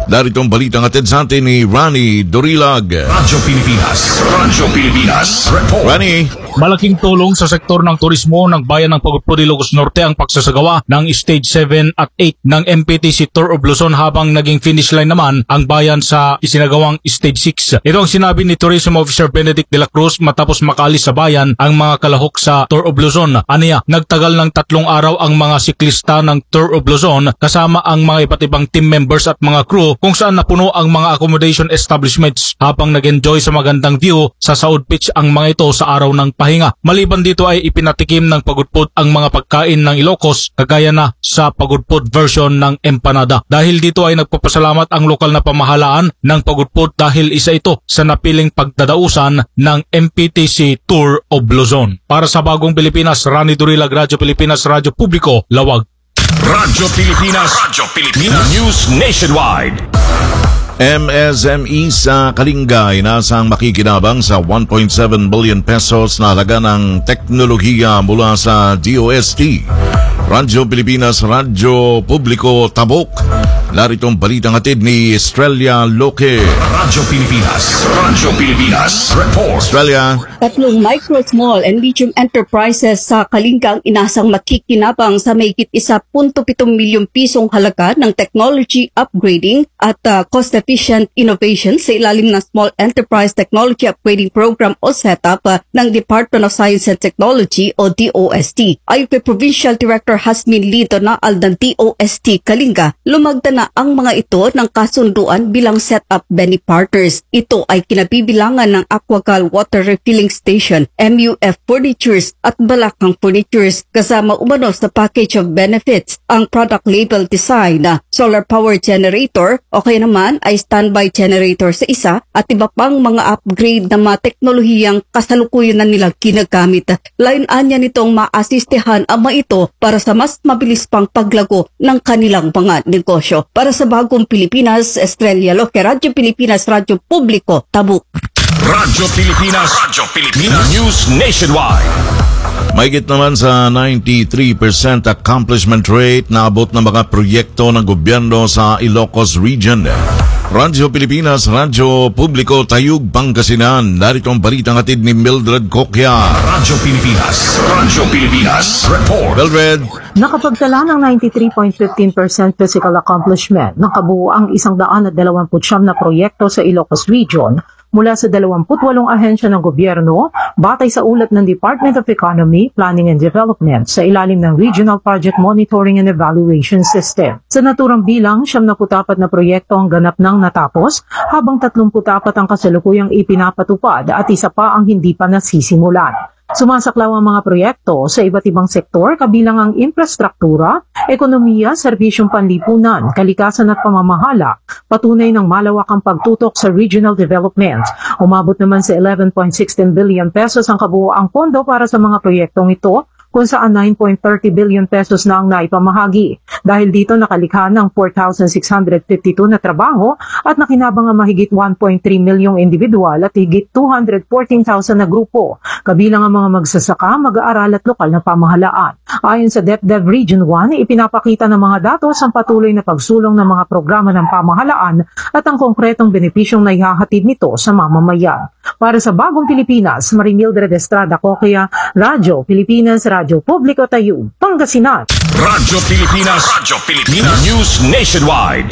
Daritong balitang atid sa atin ni Rani Dorilag. Radyo Pilipinas Report. Rani. Malaking tulong sa sektor ng turismo ng bayan ng Pagudpud, Ilocos Norte ang pagsasagawa ng Stage 7 at 8 ng MPTC Tour of Luzon habang naging finish line naman ang bayan sa isinagawang Stage 6. Ito ang sinabi ni Tourism Officer Benedict de la Cruz matapos makaalis sa bayan ang mga kalahok sa Tour of Luzon. Aniya, nagtagal ng 3 araw ang mga siklista ng Tour of Luzon kasama ang mga iba't ibang team members at mga crew kung saan napuno ang mga accommodation establishments habang nag-enjoy sa magandang view sa Saud Beach ang mga ito sa araw ng pahinga. Maliban dito ay ipinatikim ng Pagudpud ang mga pagkain ng Ilocos kagaya na sa Pagudpud version ng empanada. Dahil dito ay nagpapasalamat ang lokal na pamahalaan ng Pagudpud dahil isa ito sa napiling pagdadausan ng MPTC Tour of Luzon. Para sa Bagong Pilipinas, Rani Dorilag, Radyo Pilipinas, Radyo Publiko, Lawag. Radyo Pilipinas News Nationwide. MSME sa Kalinga inasang makikinabang sa 1.7 billion pesos na halaga ng teknolohiya mula sa DOST. Radyo Pilipinas, Radyo Publiko, Tabok. Naritong balitang hatid ni Estrella Loque. Radyo Pilipinas Report. Estrella. 3 micro, small and medium enterprises sa Kalinga ang inasang makikinabang sa mahigit 1.7 milyong pisong halaga ng technology upgrading at cost-efficient innovation sa ilalim ng Small Enterprise Technology Upgrading Program o setup ng Department of Science and Technology o DOST. Ayon kay Provincial Director Hasmin Lito na ng DOST Kalinga, lumagda na ang mga ito ng kasunduan bilang setup Benny partners. Ito ay kinabibilangan ng Aquagal Water Refilling Station, MUF Furnitures at Balakang Furnitures kasama umano sa package of benefits ang product label design na solar power generator o kaya naman ay standby generator sa isa at iba pang mga upgrade na mga teknolohiyang kasalukuyan na nilang ginagamit. Layunan nitong maasistehan ang mga ito para sa mas mabilis pang paglago ng kanilang mga negosyo. Para sa Bagong Pilipinas, Estrella Loque, Radyo Pilipinas, Radyo Publiko, Tabuk. Radyo Pilipinas News Nationwide. Mahigit naman sa 93% accomplishment rate na abot ng mga proyekto ng gobyerno sa Ilocos Region. Radyo Pilipinas, Radyo Publiko, Tayug, Pangasinan. Narito ang balitang hatid ni Mildred Cocchia. Radyo Pilipinas Report. Mildred. Nakapagtala ng 93.15% physical accomplishment ng kabuuang 129 na proyekto sa Ilocos Region mula sa 28 ahensya ng gobyerno batay sa ulat ng Department of Economy, Planning and Development sa ilalim ng Regional Project Monitoring and Evaluation System. Sa naturang bilang, 74 na proyekto ang ganap ng natapos habang 34 ang kasalukuyang ipinapatupad at isa pa ang hindi pa nasisimulan. Sumasaklaw ang mga proyekto sa iba't ibang sektor kabilang ang infrastruktura, ekonomiya, serbisyong panlipunan, kalikasan at pamamahala, patunay ng malawakang pagtutok sa regional development. Umabot naman sa 11.16 billion pesos ang kabuuang pondo para sa mga proyektong ito, kung saan 9.30 billion pesos na ang naipamahagi. Dahil dito nakalikha ng 4,652 na trabaho at nakinabang ang mahigit 1.3 milyong individual at higit 214,000 na grupo, kabilang ang mga magsasaka, mag-aaral at lokal na pamahalaan. Ayon sa DepDev Region 1, ipinapakita ng mga datos ang patuloy na pagsulong ng mga programa ng pamahalaan at ang konkretong benepisyong naihahatid nito sa mamamayan. Para sa Bagong Pilipinas, Marimildred Estrada Cocchia, Radyo Pilipinas, Radyo Publiko, Tayug, Pangasinan. Radyo Pilipinas News Nationwide.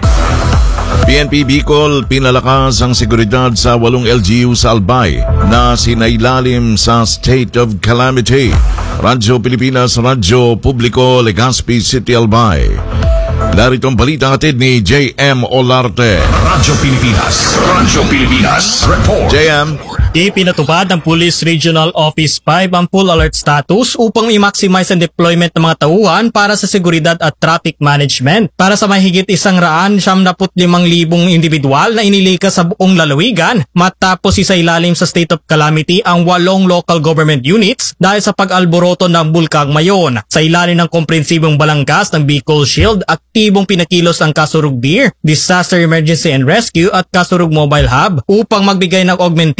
PNP Bicol pinalakas ang seguridad sa 8 LGU sa Albay na sinailalim sa state of calamity. Radyo Pilipinas, Radyo Publiko, Legazpi City, Albay. Narito ang balita hatid ni JM Olarte. Radyo Pilipinas Report. JM. Ipinatupad ng Police Regional Office 5 ang full alert status upang i-maximize ang deployment ng mga tauhan para sa seguridad at traffic management. Para sa mahigit 175,000 individual na inilikas sa buong lalawigan matapos isailalim sa state of calamity ang 8 local government units dahil sa pag-alboroto ng Bulkang Mayon. Sa ilalim ng komprehensibong balangkas ng Bicol Shield, aktibong pinakilos ang Kasurug BIR, Disaster Emergency and Rescue at Kasurug Mobile Hub upang magbigay ng augmentation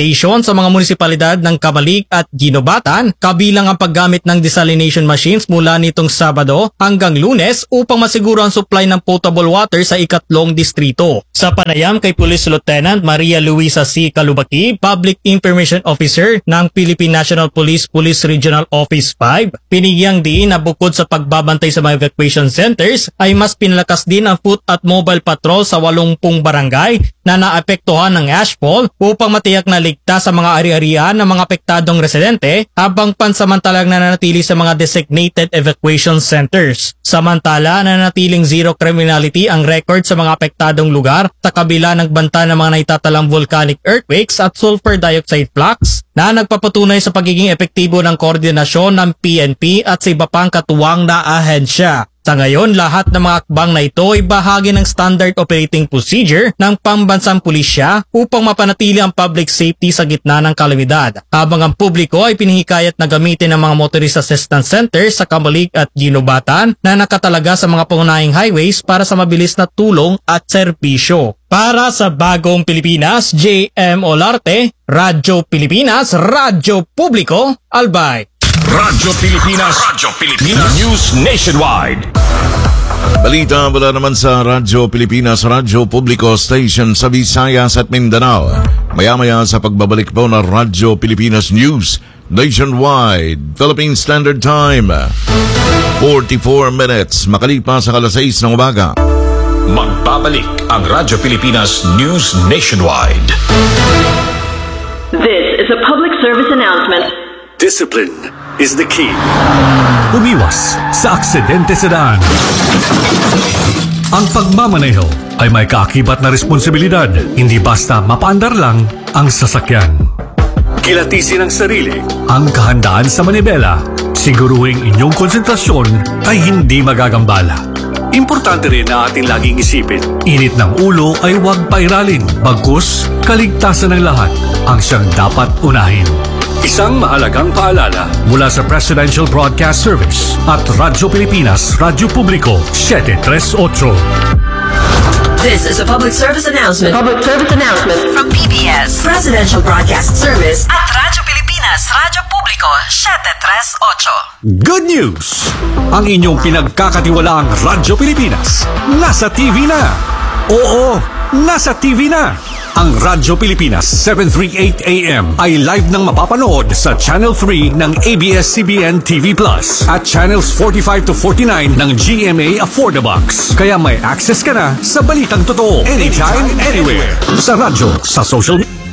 sa mga munisipalidad ng Camalig at Ginobatan, kabilang ang paggamit ng desalination machines mula nitong Sabado hanggang Lunes upang masiguro ang supply ng potable water sa ikatlong distrito. Sa panayam kay Police Lieutenant Maria Luisa C. Calubaki, Public Information Officer ng Philippine National Police Police Regional Office 5, pinigyang diin na bukod sa pagbabantay sa mga evacuation centers ay mas pinalakas din ang foot at mobile patrol sa 80 barangay na naapektuhan ng ashfall upang matiyak na ligtas sa mga ari-arian ng mga apektadong residente habang pansamantalang nananatili sa mga designated evacuation centers. Samantala, nananatiling zero criminality ang record sa mga apektadong lugar sa kabila ng banta ng mga naitatalang volcanic earthquakes at sulfur dioxide flux na nagpapatunay sa pagiging epektibo ng koordinasyon ng PNP at sa iba pang katuwang na ahensya. Sa ngayon, lahat ng mga akbang na ito ay bahagi ng standard operating procedure ng pambansang pulisya upang mapanatili ang public safety sa gitna ng kalamidad. Habang ang publiko ay pinihikayat na gamitin ang mga motorist assistance centers sa Camalig at Ginobatan na nakatalaga sa mga pangunahing highways para sa mabilis na tulong at serbisyo. Para sa Bagong Pilipinas, JM Olarte, Radyo Pilipinas, Radyo Publiko, Albay. Radyo Pilipinas. News Nationwide. Balita mula naman sa Radyo Pilipinas, Radyo Publiko Station sa Visayas at Mindanao. Maya-maya sa pagbabalik po ng Radyo Pilipinas News Nationwide, Philippine Standard Time, 44 minutes makalipas sa alas 6 ng umaga. Magbabalik ang Radyo Pilipinas News Nationwide. This is a public service announcement. Discipline is the key. Umiwas sa aksidente sa daan. Ang pagmamaneho ay may kaakibat na responsibilidad, hindi basta mapaandar lang ang sasakyan. Kilatisin ang sarili, ang kahandaan sa manibela, siguruhing inyong konsentrasyon ay hindi magagambala. Importante rin na ating laging isipin, init ng ulo ay huwag pairalin, bagkus kaligtasan ng lahat ang siyang dapat unahin. Isang mahalagang paalala mula sa Presidential Broadcast Service at Radyo Pilipinas, Radyo Publiko, 738. This is a public service announcement. Public service announcement From PBS, Presidential Broadcast Service at Radyo Pilipinas, Radyo Publiko, 738. Good news! Ang inyong pinagkakatiwalaang Radyo Pilipinas nasa TV na. Oo, nasa TV na. Ang Radyo Pilipinas 738 AM ay live nang mapapanood sa Channel 3 ng ABS-CBN TV Plus at Channels 45 to 49 ng GMA Affordabox. Kaya may access ka na sa balitang totoo anytime, anywhere. Sa radyo, sa social media.